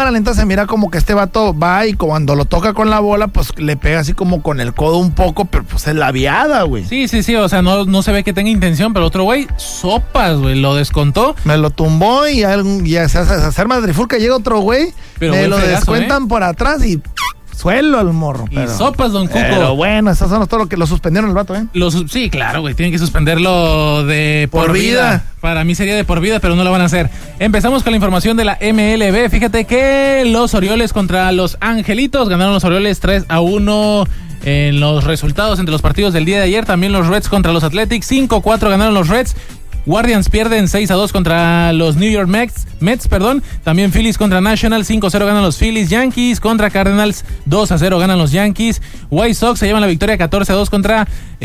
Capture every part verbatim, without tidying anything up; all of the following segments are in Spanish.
cámara lenta se mira como que este vato va y cuando lo toca con la bola, pues le pega así como con el codo un poco, pero pues es la viada, güey. Sí, sí, sí, o sea, no, no se ve que tenga intención, pero otro güey, sopas, güey, lo descontó. Me lo tumbó y, algún, y a hacer más trifulca llega otro güey, pero me lo fregazo, descuentan ¿eh? por atrás y... Suelo al morro. Y pero, sopas, don Cuco. Pero bueno, esos son todo lo que lo suspendieron el vato, ¿eh? Los, sí, claro, güey. Tienen que suspenderlo de por, por vida. vida. Para mí sería de por vida, pero no lo van a hacer. Empezamos con la información de la M L B. Fíjate que los Orioles contra los Angelitos. Ganaron los Orioles tres a uno en los resultados entre los partidos del día de ayer. También los Reds contra los Athletics. cinco a cuatro ganaron los Reds. Guardians pierden seis a dos contra los New York Mets, Mets, perdón. También Phillies contra Nationals, cinco a cero ganan los Phillies. Yankees contra Cardinals, dos a cero ganan los Yankees. White Sox se llevan la victoria catorce a dos contra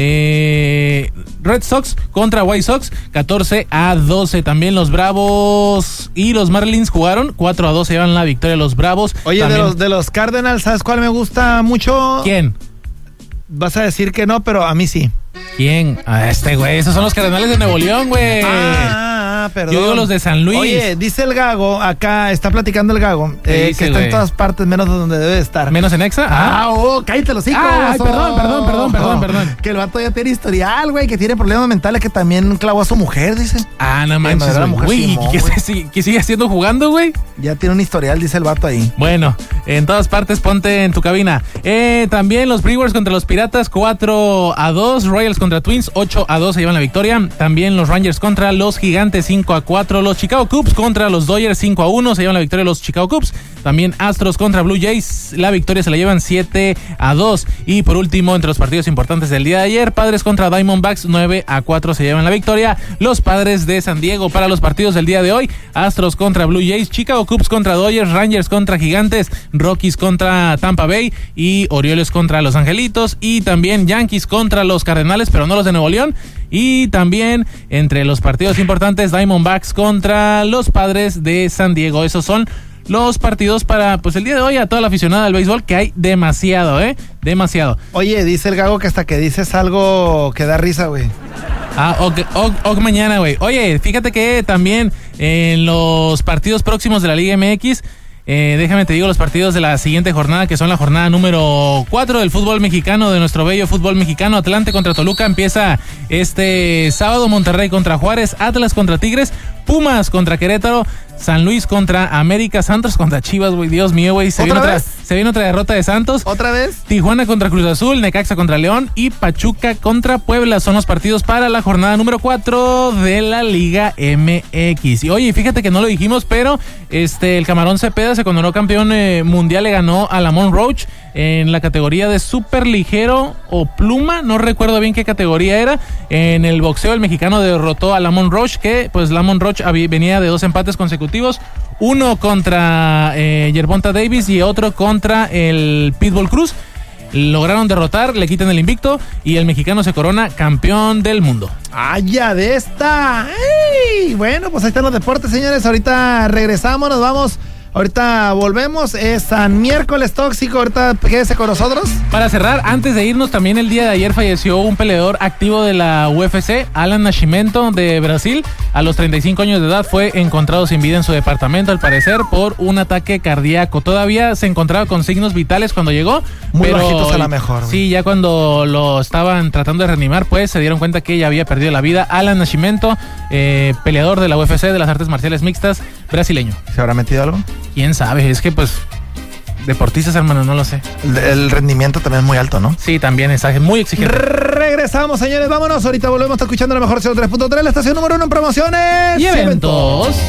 eh, Red Sox contra White Sox, catorce a doce. También los Bravos y los Marlins jugaron, cuatro a dos se llevan la victoria los Bravos. Oye, También, de los de los Cardinals, ¿sabes cuál me gusta mucho? ¿Quién? Vas a decir que no, pero a mí sí. ¿Quién? A este güey, esos son los Cardenales de Nuevo León, güey. Ah, ah, perdón. Yo digo los de San Luis. Oye, dice el Gago, acá está platicando el Gago, eh, dice, que está güey? en todas partes menos donde debe estar. ¿Menos en Exa? Ah, ah oh, cállate los hijos. Ah, ay, perdón, perdón, perdón, perdón, perdón. Que el vato ya tiene historial, güey, que tiene problemas mentales, que también clavó a su mujer, dice. Ah, no manches, güey. ¿Qué, se, ¿Qué sigue haciendo jugando, güey? Ya tiene un historial, dice el vato ahí. Bueno, en todas partes ponte en tu cabina. Eh, también los Brewers contra los Piratas, cuatro a dos. Royals contra Twins, ocho a dos se llevan la victoria. También los Rangers contra los Gigantes, cinco a cuatro. Los Chicago Cubs contra los Dodgers, cinco a uno se llevan la victoria los Chicago Cubs. También Astros contra Blue Jays, la victoria se la llevan siete a dos. Y por último, entre los partidos importantes del día de ayer, Padres contra Diamondbacks, nueve a cuatro se llevan la victoria los Padres de San Diego. Para los partidos del día de hoy, Astros contra Blue Jays, Chicago Cubs contra Dodgers, Rangers contra Gigantes, Rockies contra Tampa Bay y Orioles contra Los Angelitos. Y también Yankees contra los Cardenales, pero no los de Nuevo León. Y también entre los partidos importantes, Diamondbacks contra los Padres de San Diego. Esos son los partidos para pues el día de hoy a toda la aficionada al béisbol, que hay demasiado, ¿eh? Demasiado. Oye, dice el Gago que hasta que dices algo que da risa, güey. Ah, ok, ok, ok, mañana, güey. Oye, fíjate que también en los partidos próximos de la Liga M X, Eh, déjame te digo los partidos de la siguiente jornada, que son la jornada número cuatro del fútbol mexicano, de nuestro bello fútbol mexicano. Atlante contra Toluca empieza este sábado, Monterrey contra Juárez, Atlas contra Tigres, Pumas contra Querétaro, San Luis contra América, Santos contra Chivas, güey, Dios mío, güey, se viene otra, se viene otra derrota de Santos. ¿Otra vez? Tijuana contra Cruz Azul, Necaxa contra León y Pachuca contra Puebla son los partidos para la jornada número cuatro de la Liga M X. Y oye, fíjate que no lo dijimos, pero este el Camarón Cepeda se coronó campeón eh, mundial, le ganó a Lamont Roach en la categoría de súper ligero o pluma, no recuerdo bien qué categoría era. En el boxeo el mexicano derrotó a Lamont Roach, que pues Lamont Roach había, venía de dos empates consecutivos, uno contra eh, Gervonta Davis y otro contra el Pitbull Cruz. Lograron derrotar, le quitan el invicto y el mexicano se corona campeón del mundo. ¡Ay, ya de esta! ¡Ey! Bueno, pues ahí están los deportes, señores. Ahorita regresamos, nos vamos. Ahorita volvemos, es San Miércoles Tóxico, ahorita quédese con nosotros. Para cerrar, antes de irnos, también el día de ayer falleció un peleador activo de la U F C, Alan Nascimento de Brasil. A los treinta y cinco años de edad fue encontrado sin vida en su departamento, al parecer por un ataque cardíaco. Todavía se encontraba con signos vitales cuando llegó. Muy pero, bajitos a la mejor. Güey. Sí, ya cuando lo estaban tratando de reanimar, pues se dieron cuenta que ya había perdido la vida. Alan Nascimento, eh, peleador de la U F C, de las artes marciales mixtas, brasileño. ¿Se habrá metido algo? ¿Quién sabe? Es que pues deportistas, hermano, no lo sé. El, el rendimiento también es muy alto, ¿no? Sí, también es muy exigente. Regresamos, señores, vámonos. Ahorita volvemos a estar escuchando la mejor ciento tres punto tres, la estación número uno en promociones y eventos.